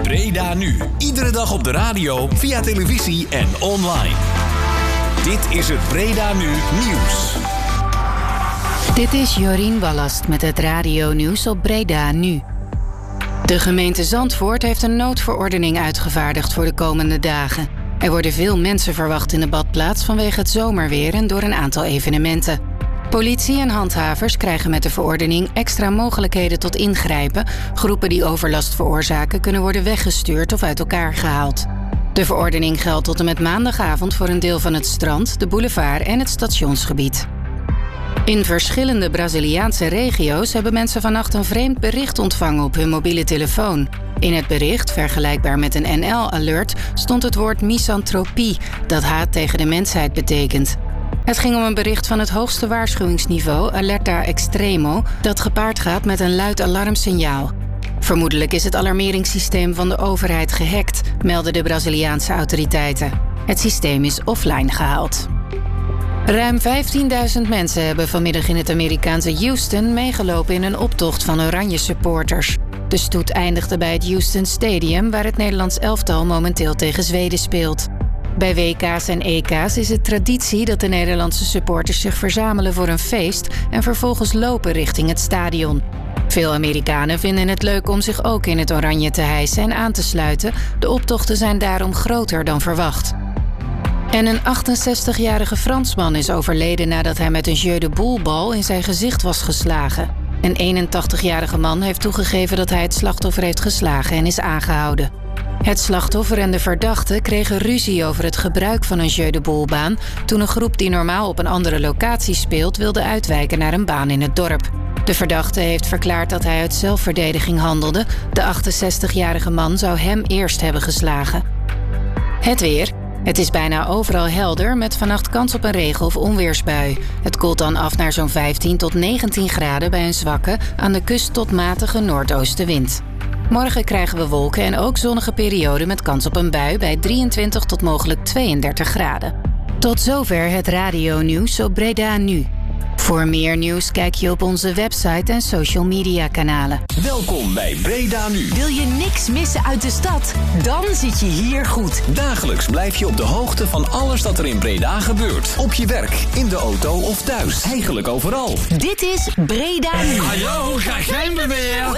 Breda Nu. Iedere dag op de radio, via televisie en online. Dit is het Breda Nu Nieuws. Dit is Jorien Ballast met het Radio Nieuws op Breda Nu. De gemeente Zandvoort heeft een noodverordening uitgevaardigd voor de komende dagen. Er worden veel mensen verwacht in de badplaats vanwege het zomerweer en door een aantal evenementen. Politie en handhavers krijgen met de verordening extra mogelijkheden tot ingrijpen. Groepen die overlast veroorzaken kunnen worden weggestuurd of uit elkaar gehaald. De verordening geldt tot en met maandagavond voor een deel van het strand, de boulevard en het stationsgebied. In verschillende Braziliaanse regio's hebben mensen vannacht een vreemd bericht ontvangen op hun mobiele telefoon. In het bericht, vergelijkbaar met een NL-alert, stond het woord misantropie, dat haat tegen de mensheid betekent. Het ging om een bericht van het hoogste waarschuwingsniveau, Alerta Extremo, dat gepaard gaat met een luid alarmsignaal. Vermoedelijk is het alarmeringssysteem van de overheid gehackt, melden de Braziliaanse autoriteiten. Het systeem is offline gehaald. Ruim 15.000 mensen hebben vanmiddag in het Amerikaanse Houston meegelopen in een optocht van Oranje supporters. De stoet eindigde bij het Houston Stadium, waar het Nederlands elftal momenteel tegen Zweden speelt. Bij WK's en EK's is het traditie dat de Nederlandse supporters zich verzamelen voor een feest en vervolgens lopen richting het stadion. Veel Amerikanen vinden het leuk om zich ook in het oranje te hijsen en aan te sluiten. De optochten zijn daarom groter dan verwacht. En een 68-jarige Fransman is overleden nadat hij met een jeu de boule bal in zijn gezicht was geslagen. Een 81-jarige man heeft toegegeven dat hij het slachtoffer heeft geslagen en is aangehouden. Het slachtoffer en de verdachte kregen ruzie over het gebruik van een jeu de boule baan toen een groep die normaal op een andere locatie speelt wilde uitwijken naar een baan in het dorp. De verdachte heeft verklaard dat hij uit zelfverdediging handelde. De 68-jarige man zou hem eerst hebben geslagen. Het weer. Het is bijna overal helder met vannacht kans op een regen- of onweersbui. Het koelt dan af naar zo'n 15 tot 19 graden bij een zwakke, aan de kust tot matige noordoostenwind. Morgen krijgen we wolken en ook zonnige perioden met kans op een bui bij 23 tot mogelijk 32 graden. Tot zover het radio-nieuws op Breda Nu. Voor meer nieuws kijk je op onze website en social media kanalen. Welkom bij Breda Nu. Wil je niks missen uit de stad? Dan zit je hier goed. Dagelijks blijf je op de hoogte van alles dat er in Breda gebeurt. Op je werk, in de auto of thuis. Eigenlijk overal. Dit is Breda Nu. Hallo, hoe ga jij me weer?